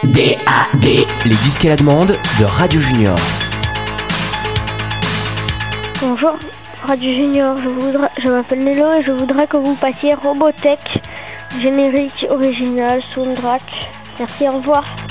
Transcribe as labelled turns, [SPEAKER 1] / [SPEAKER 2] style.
[SPEAKER 1] DAD. Les disques à la demande de Radio Junior.
[SPEAKER 2] Bonjour Radio Junior, je m'appelle Nélo et je voudrais que vous passiez Robotech, générique original, soundtrack. Merci, au revoir.